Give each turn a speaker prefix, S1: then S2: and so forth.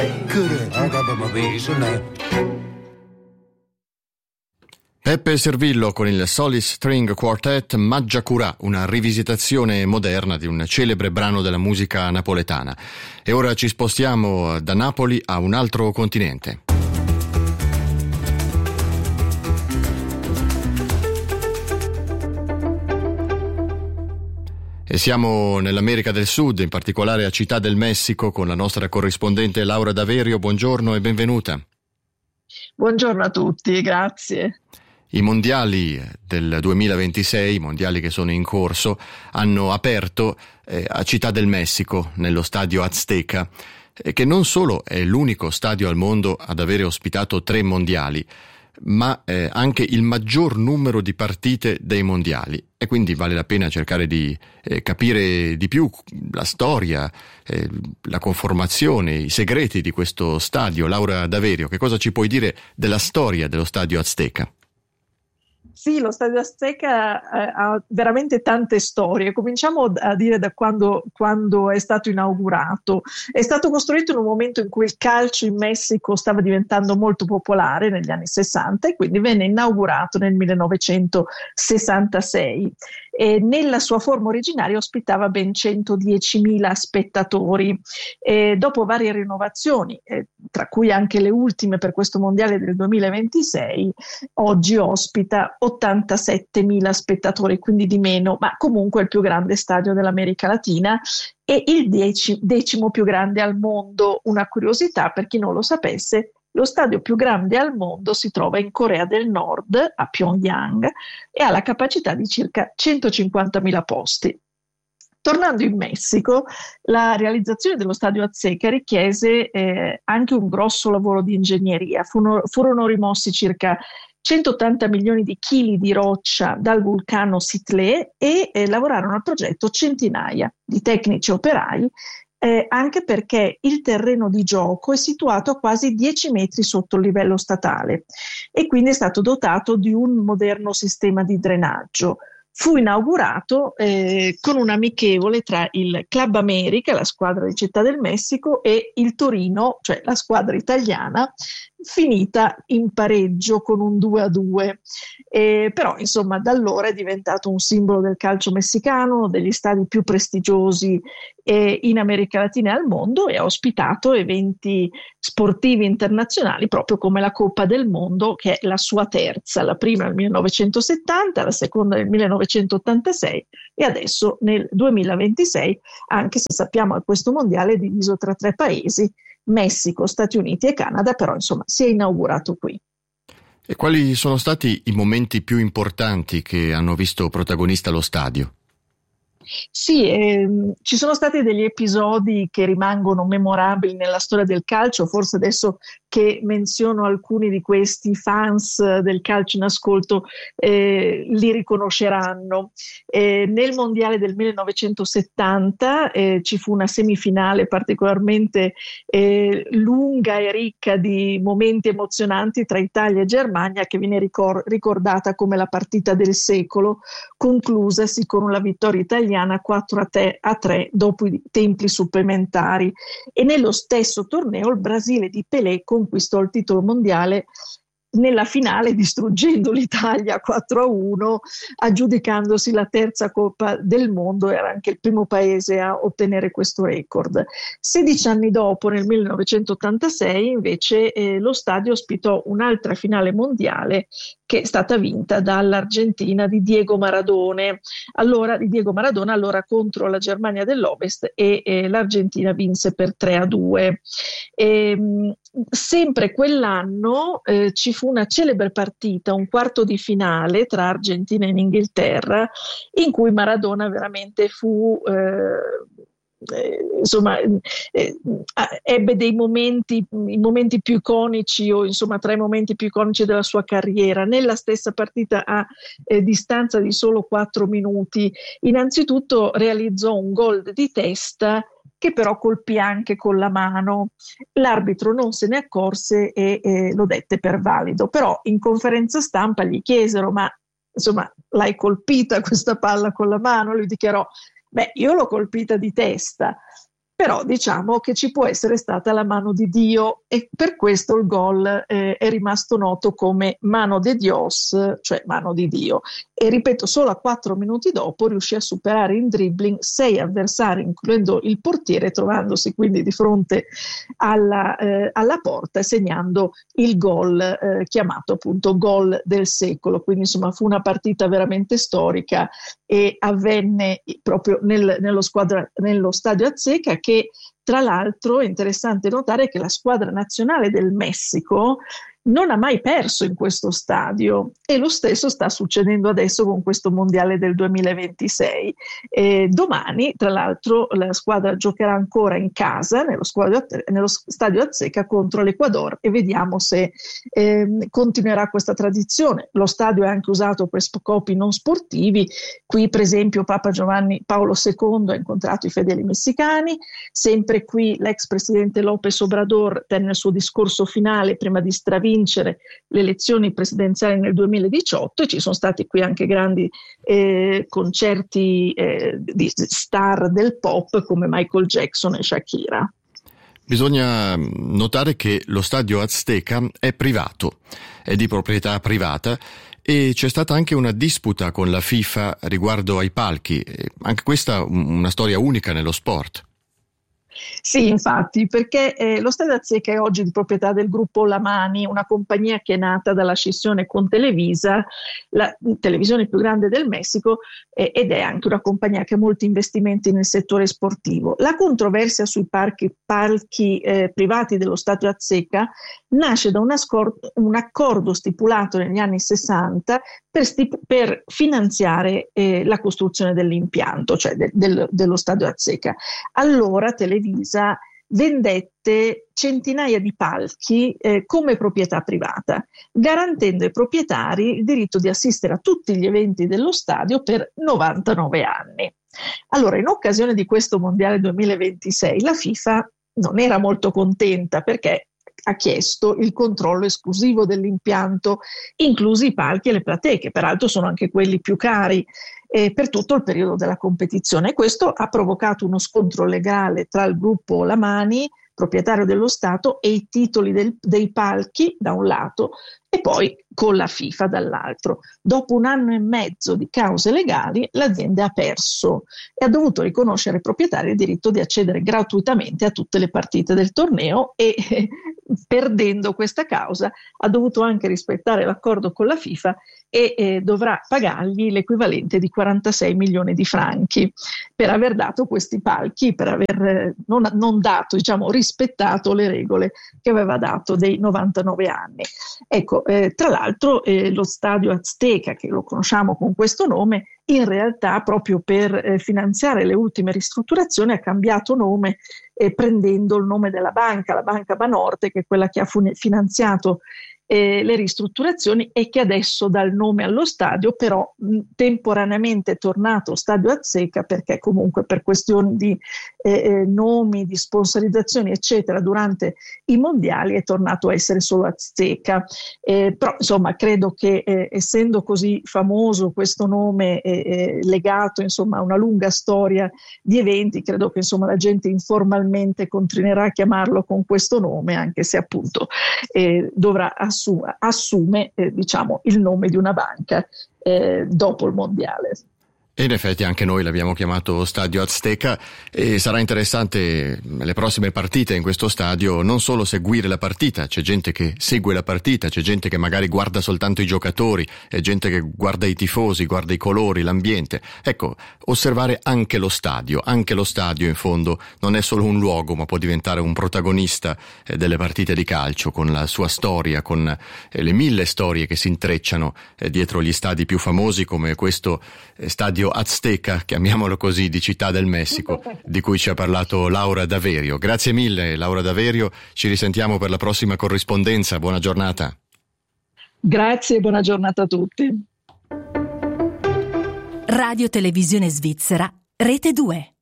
S1: Peppe Servillo con il Solis String Quartet Maggia Curà, una rivisitazione moderna di un celebre brano della musica napoletana. E ora ci spostiamo da Napoli a un altro continente. E siamo nell'America del Sud, in particolare a Città del Messico, con la nostra corrispondente Laura Daverio. Buongiorno e benvenuta.
S2: Buongiorno a tutti, grazie.
S1: I mondiali del 2026, i mondiali che sono in corso, hanno aperto a Città del Messico, nello stadio Azteca, che non solo è l'unico stadio al mondo ad avere ospitato 3 mondiali, ma anche il maggior numero di partite dei mondiali, e quindi vale la pena cercare di capire di più la storia, la conformazione, i segreti di questo stadio. Laura Daverio, che cosa ci puoi dire della storia dello stadio Azteca?
S2: Sì, lo Stadio Azteca ha veramente tante storie. Cominciamo a dire da quando è stato inaugurato. È stato costruito in un momento in cui il calcio in Messico stava diventando molto popolare, negli anni 60, e quindi venne inaugurato nel 1966. E nella sua forma originaria ospitava ben 110.000 spettatori. E dopo varie rinnovazioni, tra cui anche le ultime per questo mondiale del 2026, oggi ospita 87.000 spettatori, quindi di meno, ma comunque è il più grande stadio dell'America Latina e il decimo più grande al mondo. Una curiosità per chi non lo sapesse: lo stadio più grande al mondo si trova in Corea del Nord, a Pyongyang, e ha la capacità di circa 150.000 posti. Tornando in Messico, la realizzazione dello stadio Azteca richiese anche un grosso lavoro di ingegneria. Furono rimossi circa 180 milioni di chili di roccia dal vulcano Sitlé e lavorarono al progetto centinaia di tecnici operai, anche perché il terreno di gioco è situato a quasi 10 metri sotto il livello statale e quindi è stato dotato di un moderno sistema di drenaggio. Fu inaugurato con un amichevole tra il Club América, la squadra di Città del Messico, e il Torino, cioè la squadra italiana, finita in pareggio con un 2-2. Però insomma da allora è diventato un simbolo del calcio messicano, uno degli stadi più prestigiosi in America Latina e al mondo, e ha ospitato eventi sportivi internazionali proprio come la Coppa del Mondo, che è la sua terza, la prima nel 1970, la seconda nel 1986 e adesso nel 2026, anche se sappiamo che questo mondiale è diviso tra 3 paesi, Messico, Stati Uniti e Canada, però insomma si è inaugurato qui.
S1: E quali sono stati i momenti più importanti che hanno visto protagonista lo stadio?
S2: Sì, ci sono stati degli episodi che rimangono memorabili nella storia del calcio. Forse adesso che menziono alcuni di questi fans del calcio in ascolto li riconosceranno. Nel mondiale del 1970 ci fu una semifinale particolarmente lunga e ricca di momenti emozionanti tra Italia e Germania, che viene ricordata come la partita del secolo, conclusasi con una vittoria italiana 4-3 dopo i tempi supplementari. E nello stesso torneo il Brasile di Pelé conquistò il titolo mondiale nella finale, distruggendo l'Italia 4-1, aggiudicandosi la terza Coppa del Mondo. Era anche il primo paese a ottenere questo record. 16 anni dopo, nel 1986, invece, lo stadio ospitò un'altra finale mondiale che è stata vinta dall'Argentina di Diego Maradona, allora contro la Germania dell'Ovest, e l'Argentina vinse per 3-2. Sempre quell'anno ci fu una celebre partita, un quarto di finale tra Argentina e Inghilterra, in cui Maradona veramente ebbe dei momenti, i momenti più iconici, o insomma tra i momenti più iconici della sua carriera. Nella stessa partita, a distanza di solo 4 minuti, innanzitutto realizzò un gol di testa che però colpì anche con la mano. L'arbitro non se ne accorse e lo dette per valido, però in conferenza stampa gli chiesero: ma insomma, l'hai colpita questa palla con la mano? Lui dichiarò: beh, io l'ho colpita di testa. Però diciamo che ci può essere stata la mano di Dio e per questo il gol è rimasto noto come mano de Dios, cioè mano di Dio. E ripeto, solo a 4 minuti dopo riuscì a superare in dribbling 6 avversari, includendo il portiere, trovandosi quindi di fronte alla porta e segnando il gol chiamato appunto gol del secolo. Quindi insomma fu una partita veramente storica e avvenne proprio nello stadio Azteca, che tra l'altro è interessante notare che la squadra nazionale del Messico non ha mai perso in questo stadio e lo stesso sta succedendo adesso con questo mondiale del 2026. Domani, tra l'altro, la squadra giocherà ancora in casa nello stadio Azteca contro l'Ecuador e vediamo se continuerà questa tradizione. Lo stadio è anche usato per scopi non sportivi. Qui, per esempio, Papa Giovanni Paolo II ha incontrato i fedeli messicani. Sempre qui l'ex presidente López Obrador tenne il suo discorso finale prima di stravincere le elezioni presidenziali nel 2018 e ci sono stati qui anche grandi concerti di star del pop come Michael Jackson e Shakira.
S1: Bisogna notare che lo stadio Azteca è privato, è di proprietà privata e c'è stata anche una disputa con la FIFA riguardo ai palchi, anche questa una storia unica nello sport.
S2: Sì, infatti, perché lo Stadio Azteca è oggi di proprietà del gruppo Lamani, una compagnia che è nata dalla scissione con Televisa, la televisione più grande del Messico, ed è anche una compagnia che ha molti investimenti nel settore sportivo. La controversia sui palchi privati dello Stadio Azteca nasce da un accordo stipulato negli anni 60 per finanziare la costruzione dell'impianto, cioè dello Stadio Azteca. Allora Televisa vendette centinaia di palchi come proprietà privata, garantendo ai proprietari il diritto di assistere a tutti gli eventi dello stadio per 99 anni. Allora, in occasione di questo Mondiale 2026, la FIFA non era molto contenta perché ha chiesto il controllo esclusivo dell'impianto, inclusi i palchi e le platee, che peraltro sono anche quelli più cari, per tutto il periodo della competizione. Questo ha provocato uno scontro legale tra il gruppo Lamani, proprietario dello Stato, e i titoli dei palchi da un lato e poi con la FIFA dall'altro. Dopo 1 anno e mezzo di cause legali, l'azienda ha perso e ha dovuto riconoscere ai proprietari il diritto di accedere gratuitamente a tutte le partite del torneo e perdendo questa causa ha dovuto anche rispettare l'accordo con la FIFA e dovrà pagargli l'equivalente di 46 milioni di franchi per aver dato questi palchi, per aver non dato, diciamo, rispettato le regole che aveva dato dei 99 anni. Ecco, tra l'altro lo Stadio Azteca, che lo conosciamo con questo nome, in realtà proprio per finanziare le ultime ristrutturazioni ha cambiato nome prendendo il nome della banca, la Banca Banorte, che è quella che ha finanziato le ristrutturazioni e che adesso dà il nome allo stadio, però temporaneamente è tornato Stadio Azteca perché comunque per questioni di nomi, di sponsorizzazioni eccetera durante i mondiali è tornato a essere solo Azteca, però insomma credo che essendo così famoso questo nome legato insomma a una lunga storia di eventi, credo che insomma la gente informalmente continuerà a chiamarlo con questo nome, anche se appunto dovrà assume diciamo il nome di una banca dopo il mondiale.
S1: E in effetti anche noi l'abbiamo chiamato Stadio Azteca e sarà interessante le prossime partite in questo stadio non solo seguire la partita, c'è gente che segue la partita, c'è gente che magari guarda soltanto i giocatori, c'è gente che guarda i tifosi, guarda i colori, l'ambiente. Ecco, osservare anche lo stadio in fondo non è solo un luogo ma può diventare un protagonista delle partite di calcio con la sua storia, con le 1000 storie che si intrecciano dietro gli stadi più famosi come questo stadio Azteca, chiamiamolo così, di Città del Messico, di cui ci ha parlato Laura Daverio. Grazie mille Laura Daverio, ci risentiamo per la prossima corrispondenza, buona giornata.
S2: Grazie e buona giornata a tutti.
S3: Radio Televisione Svizzera, Rete 2.